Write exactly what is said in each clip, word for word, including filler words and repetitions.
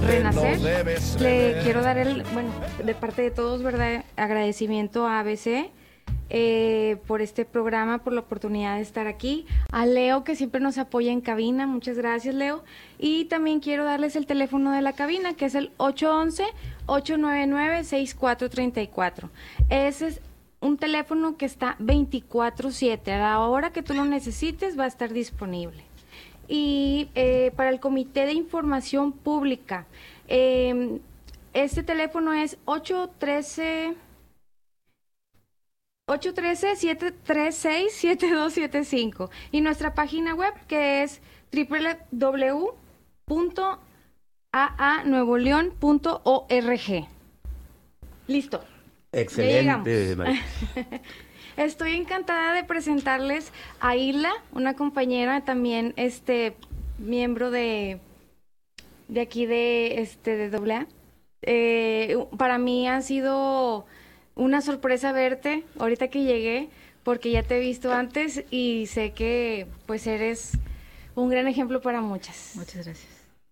renacer. Le quiero dar el, bueno, de parte de todos, ¿verdad? Agradecimiento a A B C eh, por este programa, por la oportunidad de estar aquí. A Leo, que siempre nos apoya en cabina, muchas gracias, Leo. Y también quiero darles el teléfono de la cabina, que es el ocho once, ocho nueve nueve, seis cuatro tres cuatro. Ese es un teléfono que está veinticuatro siete. A la hora que tú lo necesites va a estar disponible. Y eh, para el Comité de Información Pública, eh, este teléfono es ocho uno tres, siete tres seis, siete dos siete cinco. Y nuestra página web, que es doble u doble u doble u punto a a nuevo león punto org. Listo. Excelente, María. Estoy encantada de presentarles a Hilda, una compañera también, este, miembro de, de aquí de, este, de doble A. Eh, para mí ha sido una sorpresa verte ahorita que llegué, porque ya te he visto antes y sé que, pues, eres un gran ejemplo para muchas. Muchas gracias.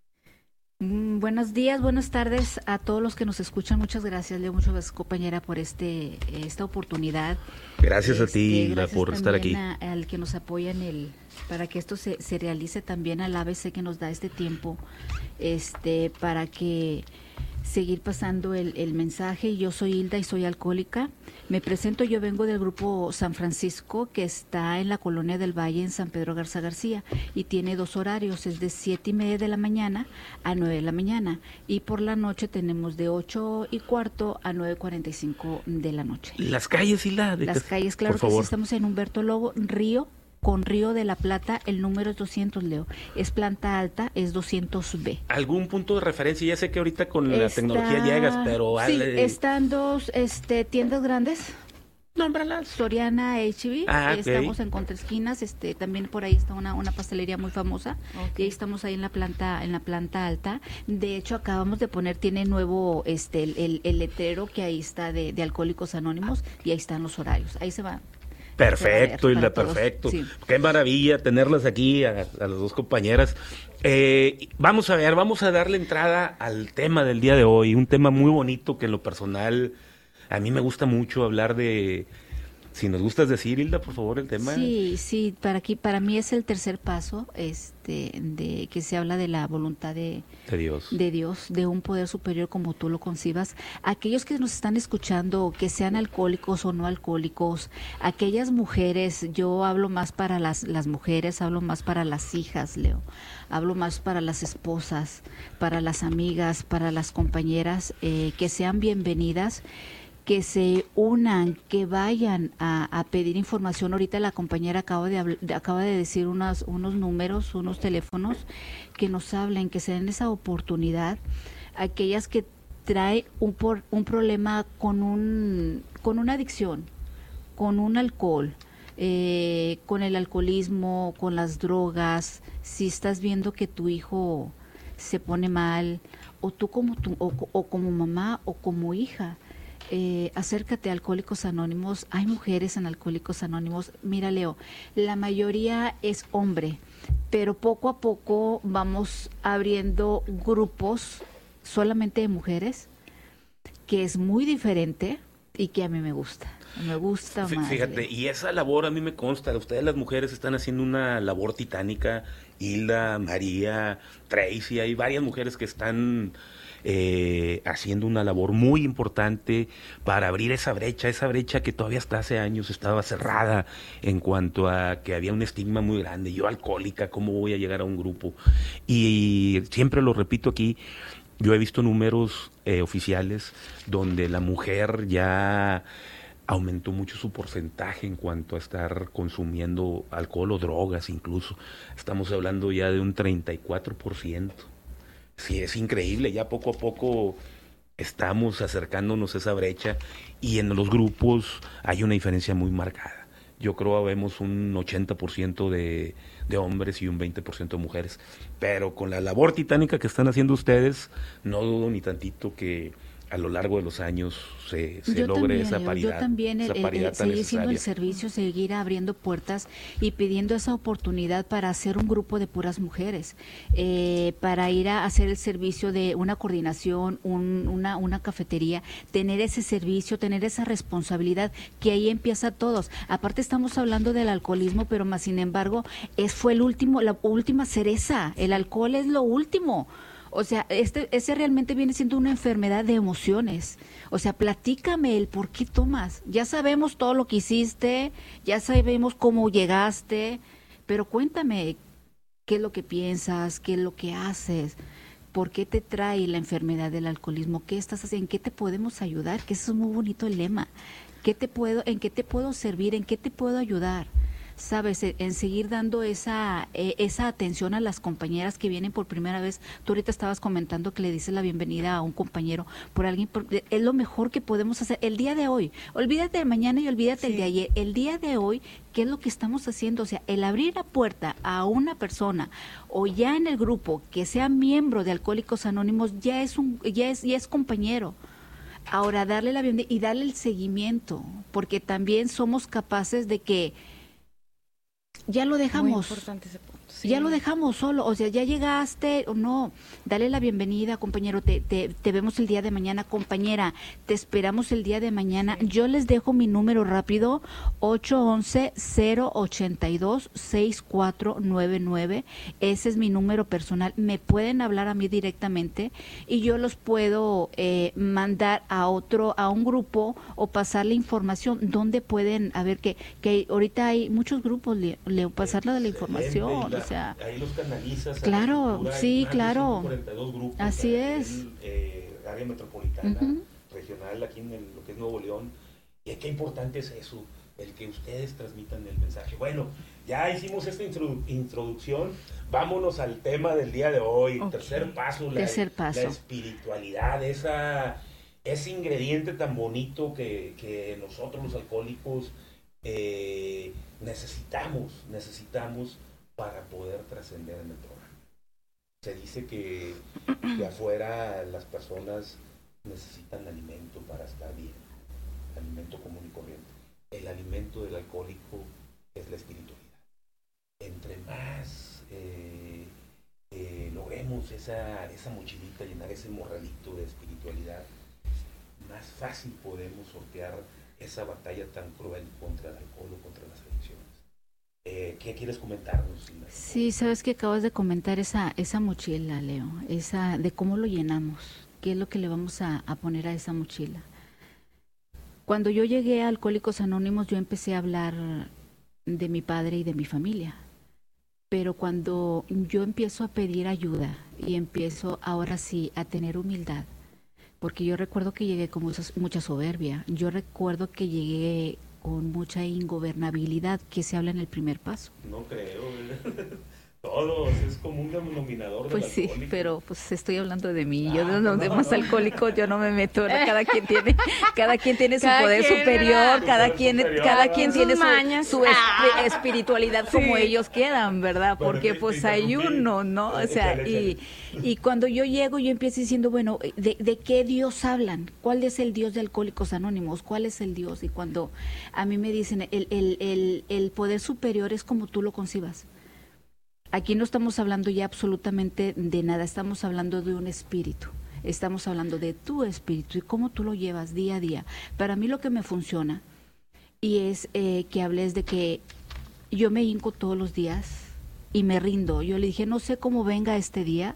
Mm, buenos días, buenas tardes a todos los que nos escuchan. Muchas gracias, Leo, muchas gracias, compañera, por este esta oportunidad. Gracias este, a ti, Hilda, gracias por estar aquí. A, al que nos apoya en el, para que esto se, se realice, también al A B C que nos da este tiempo, este, para que seguir pasando el, el mensaje. Yo soy Hilda y soy alcohólica. Me presento, yo vengo del grupo San Francisco, que está en la Colonia del Valle, en San Pedro Garza García, y tiene dos horarios, es de siete y media de la mañana a nueve de la mañana, y por la noche tenemos de ocho y cuarto a nueve cuarenta y cinco de la noche. Las calles, Hilda. Las calles, claro que sí, estamos en Humberto Lobo, Río, con Río de la Plata, el número es doscientos, Leo. Es planta alta, es doscientos B. ¿Algún punto de referencia? Ya sé que ahorita con Está, la tecnología llegas, pero... Sí, al... están dos este, tiendas grandes. Nómbralas. Soriana H B, ah, estamos okay. en contraesquinas, este, también por ahí está una, una pastelería muy famosa, okay. Y ahí estamos ahí en la planta, en la planta alta. De hecho, acabamos de poner, tiene nuevo este el, el, el letrero que ahí está de, de Alcohólicos Anónimos, y ahí están los horarios. Ahí se va. Perfecto, Hilda, perfecto. Sí. Qué maravilla tenerlas aquí, a, a las dos compañeras. Eh, vamos a ver, vamos a darle entrada al tema del día de hoy, un tema muy bonito que en lo personal a mí me gusta mucho hablar de... Si nos gustas decir, Hilda, por favor, el tema. Sí, sí, para aquí, para mí es el tercer paso, este, de que se habla de la voluntad de, de Dios, de Dios, de un poder superior como tú lo concibas. Aquellos que nos están escuchando, que sean alcohólicos o no alcohólicos, aquellas mujeres, yo hablo más para las, las mujeres, hablo más para las hijas, Leo, hablo más para las esposas, para las amigas, para las compañeras, eh, que sean bienvenidas, que se unan, que vayan a, a pedir información. Ahorita la compañera acaba de, habl- acaba de decir unos, unos números, unos teléfonos, que nos hablen, que se den esa oportunidad. Aquellas que trae un, por, un problema con, un, con una adicción, con un alcohol, eh, con el alcoholismo, con las drogas, si estás viendo que tu hijo se pone mal, o tú como, tu, o, o como mamá o como hija, Eh, acércate a Alcohólicos Anónimos. Hay mujeres en Alcohólicos Anónimos. Mira, Leo, la mayoría es hombre, pero poco a poco vamos abriendo grupos solamente de mujeres, que es muy diferente y que a mí me gusta. Me gusta más. Fíjate, y esa labor a mí me consta. Ustedes las mujeres están haciendo una labor titánica. Hilda, María, Tracy, hay varias mujeres que están... Eh, haciendo una labor muy importante para abrir esa brecha, esa brecha que todavía hasta hace años estaba cerrada en cuanto a que había un estigma muy grande. Yo alcohólica, ¿cómo voy a llegar a un grupo? Y siempre lo repito aquí, yo he visto números eh, oficiales donde la mujer ya aumentó mucho su porcentaje en cuanto a estar consumiendo alcohol o drogas incluso. Estamos hablando ya de un treinta y cuatro por ciento. Sí, es increíble, ya poco a poco estamos acercándonos a esa brecha y en los grupos hay una diferencia muy marcada. Yo creo que vemos un ochenta por ciento de, de hombres y un veinte por ciento de mujeres, pero con la labor titánica que están haciendo ustedes, no dudo ni tantito que a lo largo de los años se, se yo logre también, esa Leo, paridad, yo también esa el, el, paridad el tan seguir siendo el necesaria. servicio, seguir abriendo puertas y pidiendo esa oportunidad para hacer un grupo de puras mujeres, eh, para ir a hacer el servicio de una coordinación, un, una, una cafetería, tener ese servicio, tener esa responsabilidad, que ahí empieza todos. Aparte estamos hablando del alcoholismo, pero más sin embargo es fue el último, la última cereza. El alcohol es lo último. O sea, este, ese realmente viene siendo una enfermedad de emociones. O sea, platícame el por qué tomas. Ya sabemos todo lo que hiciste, ya sabemos cómo llegaste, pero cuéntame qué es lo que piensas, qué es lo que haces, por qué te trae la enfermedad del alcoholismo, qué estás haciendo, en qué te podemos ayudar, que eso es muy bonito el lema. ¿Qué te puedo, en qué te puedo servir, en qué te puedo ayudar? Sabes, en seguir dando esa eh, esa atención a las compañeras que vienen por primera vez. Tú ahorita estabas comentando que le dices la bienvenida a un compañero por alguien, por, es lo mejor que podemos hacer el día de hoy. Olvídate de mañana y olvídate sí. el de ayer. El día de hoy, ¿qué es lo que estamos haciendo? O sea, el abrir la puerta a una persona o ya en el grupo que sea miembro de Alcohólicos Anónimos ya es un ya es ya es compañero. Ahora darle la bienvenida y darle el seguimiento, porque también somos capaces de que ya lo dejamos. Muy importante ese punto. Sí. Ya lo dejamos solo, o sea, ya llegaste o no, dale la bienvenida, compañero, te, te, te vemos el día de mañana, compañera, te esperamos el día de mañana. Sí. Yo les dejo mi número rápido, ocho once, cero ochenta y dos, sesenta y cuatro noventa y nueve, ese es mi número personal, me pueden hablar a mí directamente y yo los puedo eh, mandar a otro, a un grupo o pasarle información, donde pueden, a ver, que, que ahorita hay muchos grupos, Leo, pasarle de la información, o sea, ahí los canalizas. Claro, sí, claro. cuarenta y dos grupos. Así es. El, eh, área metropolitana, uh-huh. regional, aquí en el, lo que es Nuevo León. Y qué importante es eso, el que ustedes transmitan el mensaje. Bueno, ya hicimos esta introdu- introducción, vámonos al tema del día de hoy. Okay. Tercer paso, la, Tercer paso. la espiritualidad, esa, ese ingrediente tan bonito que, que nosotros los alcohólicos eh, necesitamos, necesitamos para poder trascender en el programa. Se dice que, que afuera las personas necesitan alimento para estar bien, alimento común y corriente. El alimento del alcohólico es la espiritualidad. Entre más eh, eh, logremos esa, esa mochilita, llenar ese morralito de espiritualidad, más fácil podemos sortear esa batalla tan cruel contra el alcohol o contra las adicciones. Eh, ¿Qué quieres comentarnos? Sí, sabes que acabas de comentar esa esa mochila, Leo, esa de cómo lo llenamos, qué es lo que le vamos a, a poner a esa mochila. Cuando yo llegué a Alcohólicos Anónimos, yo empecé a hablar de mi padre y de mi familia, pero cuando yo empiezo a pedir ayuda y empiezo ahora sí a tener humildad, porque yo recuerdo que llegué con mucha, mucha soberbia, yo recuerdo que llegué con mucha ingobernabilidad, que se habla en el primer paso. No creo, todos, es como un denominador del Pues sí, alcohólico. Pero pues estoy hablando de mí, ah, yo de los no, demás no. alcohólicos yo no me meto, ¿no? Cada quien tiene, cada quien tiene su Cada poder quien, superior, ¿verdad? cada Su quien, superior, cada ¿verdad? quien Sus tiene su, mañas. su esp- Ah. espiritualidad como Sí. ellos quieran, ¿verdad? Bueno, Porque te- pues te hay interrumpí. uno, ¿no? O sea, Échale, y, y cuando yo llego yo empiezo diciendo, bueno, ¿de, ¿de qué Dios hablan? ¿Cuál es el Dios de Alcohólicos Anónimos? ¿Cuál es el Dios? Y cuando a mí me dicen, el, el, el, el poder superior es como tú lo concibas. Aquí no estamos hablando ya absolutamente de nada, estamos hablando de un espíritu, estamos hablando de tu espíritu y cómo tú lo llevas día a día. Para mí lo que me funciona y es eh, que hables de que yo me hinco todos los días y me rindo. Yo le dije, no sé cómo venga este día,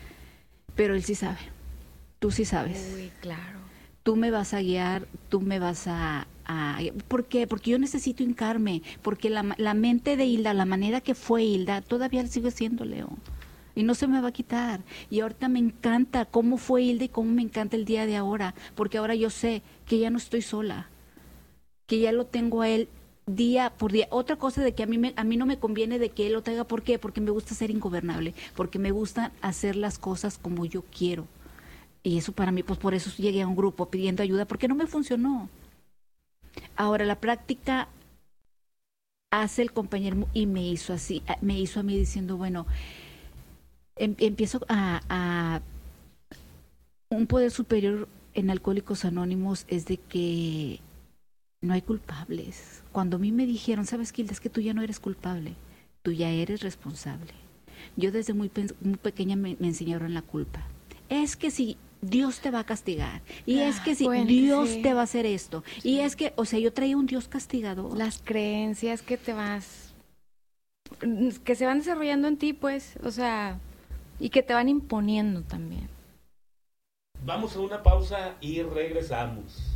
pero él sí sabe, tú sí sabes. Uy, claro. Tú me vas a guiar, tú me vas a... a ¿Por qué? Porque yo necesito hincarme, porque la, la mente de Hilda, la manera que fue Hilda, todavía sigue siendo, Leo, y no se me va a quitar. Y ahorita me encanta cómo fue Hilda y cómo me encanta el día de ahora, porque ahora yo sé que ya no estoy sola, que ya lo tengo a él día por día. Otra cosa de que a mí, me, a mí no me conviene de que él lo tenga, ¿por qué? Porque me gusta ser ingobernable, porque me gusta hacer las cosas como yo quiero. Y eso para mí, pues por eso llegué a un grupo pidiendo ayuda, porque no me funcionó. Ahora, la práctica hace el compañero y me hizo así, me hizo a mí diciendo, bueno, em, empiezo a, a un poder superior en Alcohólicos Anónimos es de que no hay culpables. Cuando a mí me dijeron, ¿sabes, Kilda? Es que tú ya no eres culpable, tú ya eres responsable. Yo desde muy, pe- muy pequeña me, me enseñaron la culpa. Es que si Dios te va a castigar, y Ah, es que si bueno, Dios sí. te va a hacer esto, y es que, o sea, yo traía un Dios castigador. Las creencias que te vas, que se van desarrollando en ti, pues, o sea, y que te van imponiendo también. Vamos a una pausa y regresamos.